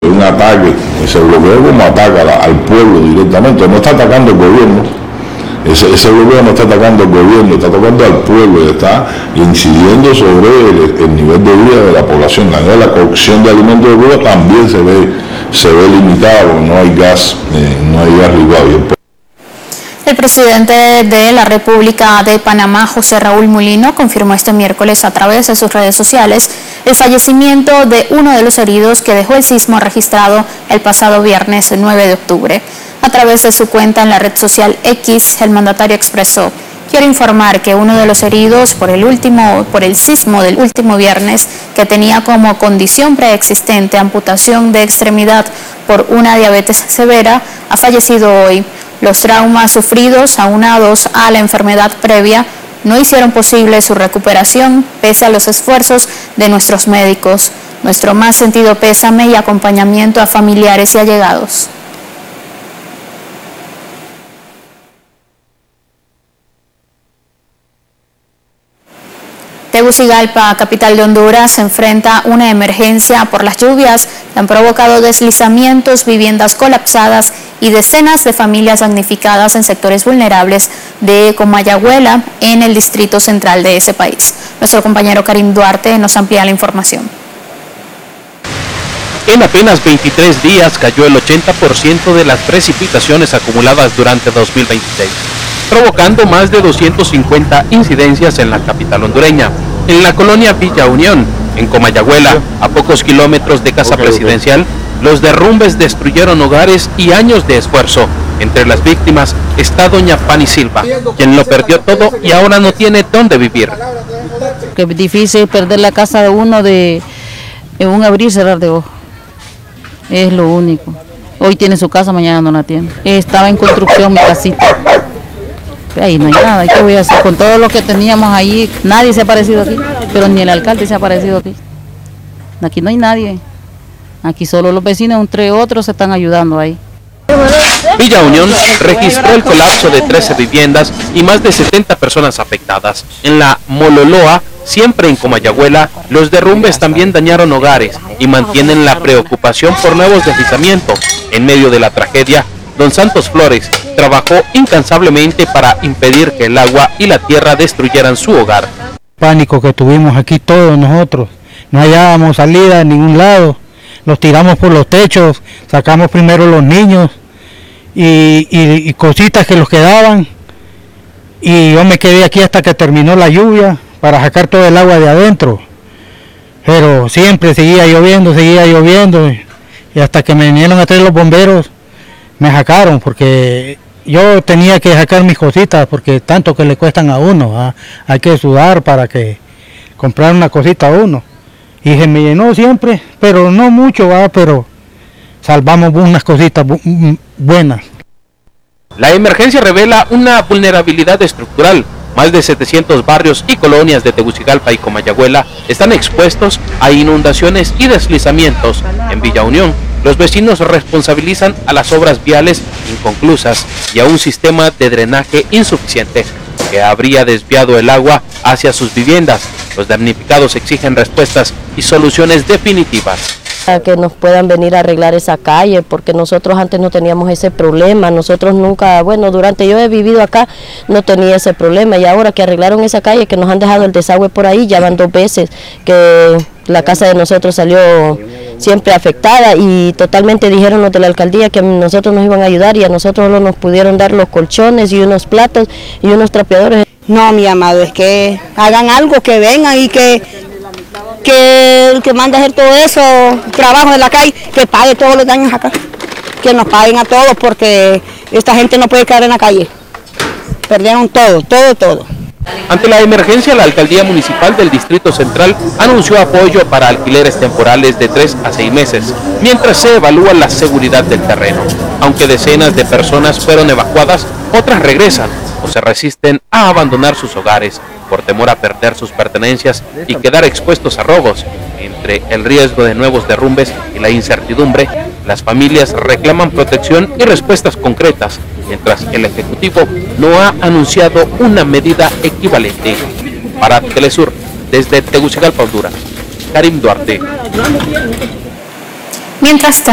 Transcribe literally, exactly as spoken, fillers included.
Un ataque, ese bloqueo como ataca al pueblo directamente, no está atacando el gobierno, ese, ese bloqueo no está atacando al gobierno, está atacando al pueblo, está incidiendo sobre el, el nivel de vida de la población. La, la cocción de alimentos de Cuba también se ve, se ve limitada, porque no hay gas, eh, no hay gas licuado. El presidente de la República de Panamá, José Raúl Mulino, confirmó este miércoles a través de sus redes sociales el fallecimiento de uno de los heridos que dejó el sismo registrado el pasado viernes nueve de octubre. A través de su cuenta en la red social X, el mandatario expresó: quiero informar que uno de los heridos por el, último, por el sismo del último viernes, que tenía como condición preexistente amputación de extremidad por una diabetes severa, ha fallecido hoy. Los traumas sufridos, aunados a la enfermedad previa, no hicieron posible su recuperación pese a los esfuerzos de nuestros médicos. Nuestro más sentido pésame y acompañamiento a familiares y allegados. Tegucigalpa, capital de Honduras, se enfrenta a una emergencia por las lluvias que han provocado deslizamientos, viviendas colapsadas y decenas de familias damnificadas en sectores vulnerables de Comayagüela, en el distrito central de ese país. Nuestro compañero Karim Duarte nos amplía la información. En apenas veintitrés días cayó el ochenta por ciento de las precipitaciones acumuladas durante dos mil veintiséis. Provocando más de doscientas cincuenta incidencias en la capital hondureña. En la colonia Villa Unión, en Comayagüela, a pocos kilómetros de Casa okay, Presidencial, okay. Los derrumbes destruyeron hogares y años de esfuerzo. Entre las víctimas está doña Fanny Silva, quien lo perdió todo y ahora no tiene dónde vivir. Que es difícil perder la casa de uno de, de un abrir y cerrar de ojos. Es lo único. Hoy tiene su casa, mañana no la tiene. Estaba en construcción mi casita. Ahí no hay nada, ¿qué voy a hacer? Con todo lo que teníamos ahí, nadie se ha aparecido aquí, pero ni el alcalde se ha aparecido aquí. Aquí no hay nadie, aquí solo los vecinos, entre otros, se están ayudando ahí. Villa Unión registró el colapso de trece viviendas y más de setenta personas afectadas. En la Mololoa, siempre en Comayagüela, los derrumbes también dañaron hogares y mantienen la preocupación por nuevos deslizamientos. En medio de la tragedia, don Santos Flores trabajó incansablemente para impedir que el agua y la tierra destruyeran su hogar. Pánico que tuvimos aquí todos nosotros, no hallábamos salida en ningún lado, los tiramos por los techos, sacamos primero los niños y, y, y cositas que los quedaban, y yo me quedé aquí hasta que terminó la lluvia para sacar todo el agua de adentro, pero siempre seguía lloviendo, seguía lloviendo, y hasta que me vinieron a traer los bomberos, me sacaron, porque yo tenía que sacar mis cositas, porque tanto que le cuestan a uno, ¿ah? Hay que sudar para que comprar una cosita a uno. Y se me llenó siempre, pero no mucho, ¿va? Pero salvamos unas cositas bu buenas. La emergencia revela una vulnerabilidad estructural. Más de setecientos barrios y colonias de Tegucigalpa y Comayagüela están expuestos a inundaciones y deslizamientos. En Villa Unión, los vecinos responsabilizan a las obras viales inconclusas y a un sistema de drenaje insuficiente que habría desviado el agua hacia sus viviendas. Los damnificados exigen respuestas y soluciones definitivas. Que nos puedan venir a arreglar esa calle, porque nosotros antes no teníamos ese problema, nosotros nunca, bueno, durante yo he vivido acá, no tenía ese problema, y ahora que arreglaron esa calle, que nos han dejado el desagüe por ahí, ya van dos veces que la casa de nosotros salió siempre afectada, y totalmente dijeron los de la alcaldía que a nosotros nos iban a ayudar, y a nosotros solo nos pudieron dar los colchones y unos platos y unos trapeadores. No, mi amado, es que hagan algo, que vengan y que que el que manda a hacer todo eso, trabajo en la calle, que pague todos los daños acá, que nos paguen a todos, porque esta gente no puede quedar en la calle, perdieron todo, todo, todo. Ante la emergencia, la alcaldía municipal del Distrito Central anunció apoyo para alquileres temporales de tres a seis meses, mientras se evalúa la seguridad del terreno. Aunque decenas de personas fueron evacuadas, otras regresan o se resisten a abandonar sus hogares por temor a perder sus pertenencias y quedar expuestos a robos. Entre el riesgo de nuevos derrumbes y la incertidumbre, las familias reclaman protección y respuestas concretas, mientras el Ejecutivo no ha anunciado una medida equivalente. Para Telesur, desde Tegucigalpa, Honduras, Karim Duarte. Mientras tanto,